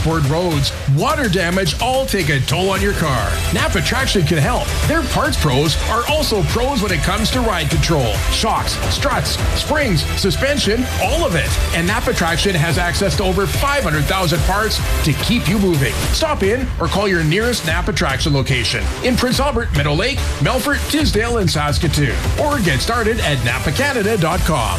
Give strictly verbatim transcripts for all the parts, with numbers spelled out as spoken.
export roads, water damage all take a toll on your car. Napa Traction can help. Their parts pros are also pros when it comes to ride control, shocks, struts, springs, suspension, all of it. And Napa Traction has access to over five hundred thousand parts to keep you moving. Stop in or call your nearest Napa Traction location in Prince Albert, Meadow Lake, Melfort, Tisdale, and Saskatoon. Or get started at napa canada dot com.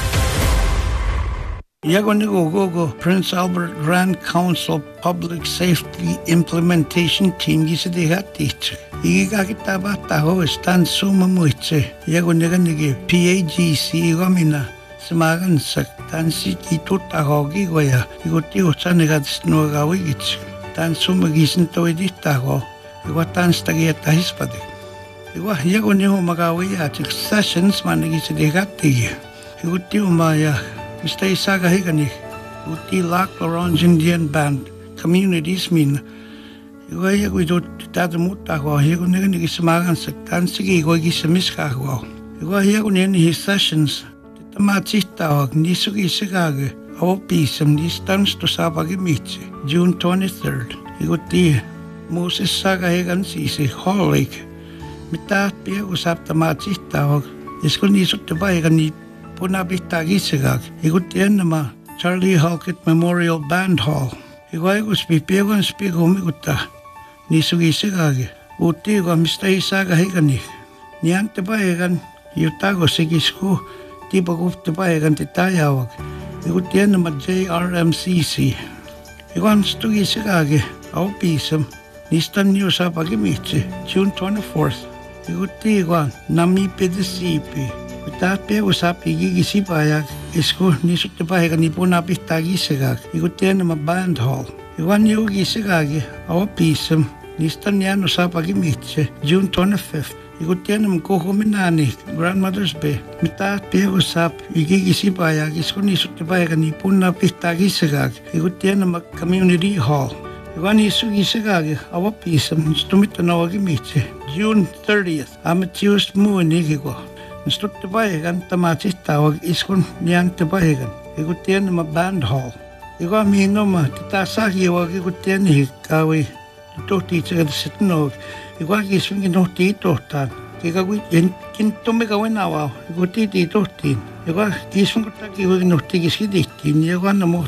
Yago Prince Albert Grand Council Public Safety Implementation Team gisidihati. Igagita bata ho stan suma muitse. Yago nigi P A G C gomina. Semagan sak tansi kituta hogi goya. Iguti utsanegat snogawigits. Tan suma gisin toidita ho. Iguatan stagieta hispadi. Igwa yago niho magawiya tik sessions manigisidihati. Iguti umaya. Mister Isaga Higani, Uti Lac Orange Indian Band, communities mean. You go we do Tadamutago, he would never get some agans, Tansigi, go get some miscago. You go here in his sessions, the Matita, Nisugi Sigage, our piece, and these turns to Sabagimichi, June twenty-third. You got the Moses Saga Higan Sisi, Hall Lake. Mitat Pia was up the Matita, it's going to buy a Puna Bitagisiga, Igutianama, Charlie Halkett Memorial Band Hall. Iguagus Pipiagan Spigomiguta, Nisugi Sigagi, Utigo Mister Isaga Higani, Niante Baegan, Utago Sigisku, Tibaguf the Baegan Titayawak, Igutianama J R M C C. Igan Stugi Sigagi, our pisum, Nistan News Apagimichi, June twenty-fourth. Igutigan, Nami Pedisipi. Tapi usap igigisi payak isko nisut payak ni puna pitagi segag ikutian nama band hall iwan yugi segagi awa pisem nistan yan usap agi mitse June twenty-fifth ikutian nama kohominani grandmother's bay mitati usap igigisi payak isko nisut payak ni puna pitagi segag ikutian nama community hall iwan isugi segagi awa pisem stumita nawagi mitse June thirtieth amateurs mu nigigo Stut the Baegan, Tamatita, or Iskun Nian the Baegan. He could tell him a band hall. You got me no ma, Tasaki, or he could tell me, Kawi, the two teacher at the sitting oak. You got his finger no tea tortan. He got in Kintomega one hour, you could tea tortin. You got his finger taki with no tigis hiditin, you got no more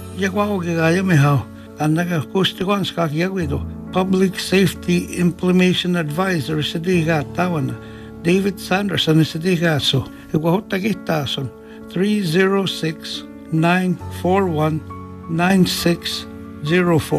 Yawaga, and I coast the one skaki widow. Public Safety Implementation Advisor, Sadiga Tawana. David Sanderson is the Digaso. Iguahotagitason three zero six nine four one nine six zero four.